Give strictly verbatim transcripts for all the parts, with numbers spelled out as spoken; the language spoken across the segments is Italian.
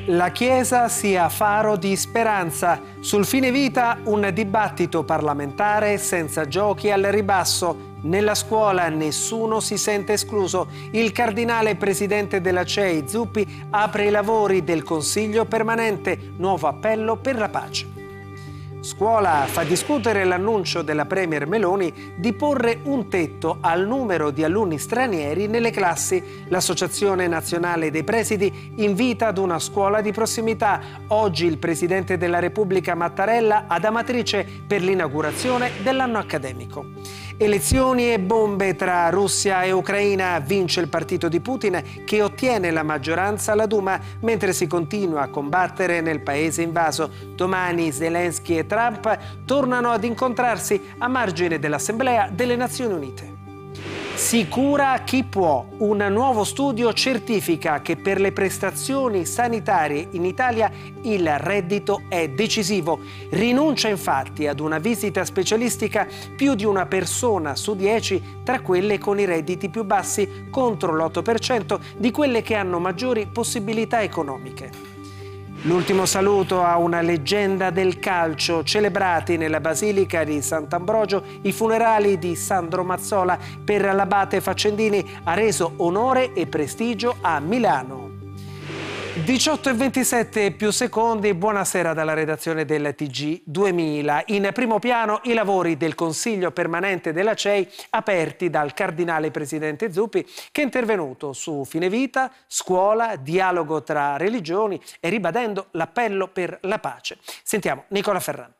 La Chiesa sia faro di speranza. Sul fine vita un dibattito parlamentare senza giochi al ribasso. Nella scuola nessuno si sente escluso. Il cardinale presidente della C E I Zuppi apre i lavori del Consiglio permanente. Nuovo appello per la pace. Scuola fa discutere l'annuncio della Premier Meloni di porre un tetto al numero di alunni stranieri nelle classi. L'Associazione Nazionale dei Presidi invita ad una scuola di prossimità. Oggi il Presidente della Repubblica Mattarella ad Amatrice per l'inaugurazione dell'anno accademico. Elezioni e bombe tra Russia e Ucraina. Vince il partito di Putin che ottiene la maggioranza alla Duma mentre si continua a combattere nel paese invaso. Domani Zelensky e Trump tornano ad incontrarsi a margine dell'Assemblea delle Nazioni Unite. Si cura chi può. Un nuovo studio certifica che per le prestazioni sanitarie in Italia il reddito è decisivo. Rinuncia infatti ad una visita specialistica più di una persona su dieci tra quelle con i redditi più bassi, contro l'otto per cento di quelle che hanno maggiori possibilità economiche. L'ultimo saluto a una leggenda del calcio. Celebrati nella Basilica di Sant'Ambrogio i funerali di Sandro Mazzola. Per l'abate Faccendini ha reso onore e prestigio a Milano. diciotto e ventisette più secondi, buonasera dalla redazione del T G duemila. In primo piano i lavori del Consiglio permanente della C E I aperti dal cardinale presidente Zuppi che è intervenuto su fine vita, scuola, dialogo tra religioni e ribadendo l'appello per la pace. Sentiamo Nicola Ferrante.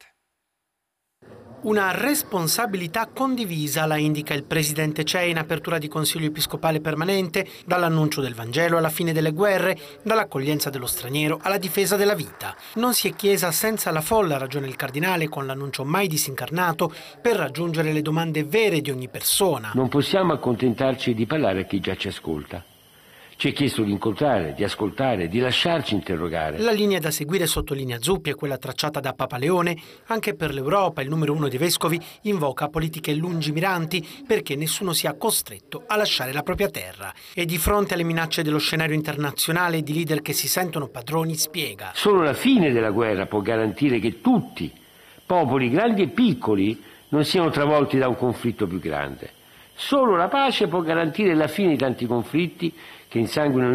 Una responsabilità condivisa la indica il presidente C E I in apertura di Consiglio Episcopale Permanente, dall'annuncio del Vangelo alla fine delle guerre, dall'accoglienza dello straniero alla difesa della vita. Non si è chiesa senza la folla, ragiona il cardinale con l'annuncio mai disincarnato, per raggiungere le domande vere di ogni persona. Non possiamo accontentarci di parlare a chi già ci ascolta. Ci è chiesto di incontrare, di ascoltare, di lasciarci interrogare. La linea da seguire, sottolinea Zuppi, è quella tracciata da Papa Leone. Anche per l'Europa il numero uno dei vescovi invoca politiche lungimiranti perché nessuno sia costretto a lasciare la propria terra. E di fronte alle minacce dello scenario internazionale e di leader che si sentono padroni spiega: solo la fine della guerra può garantire che tutti, popoli grandi e piccoli, non siano travolti da un conflitto più grande. Solo la pace può garantire la fine di tanti conflitti che insanguinano